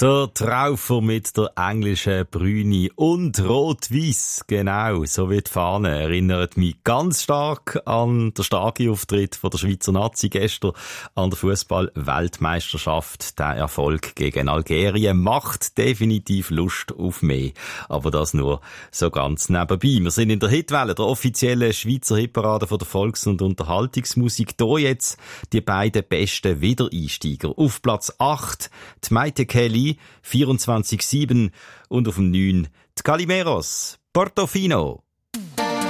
Der Traufer mit der englischen Brüni und Rot-Weiss, genau, so wie die Fahne, erinnert mich ganz stark an den starken Auftritt von der Schweizer Nazi gestern an der Fußball-Weltmeisterschaft. Der Erfolg gegen Algerien macht definitiv Lust auf mehr, aber das nur so ganz nebenbei. Wir sind in der Hitwelle, der offiziellen Schweizer Hitparade von der Volks- und Unterhaltungsmusik. Hier jetzt die beiden besten Wiedereinsteiger. Auf Platz 8 die Maite Kelly, 24/7, und auf dem 9 die Calimeros, Portofino.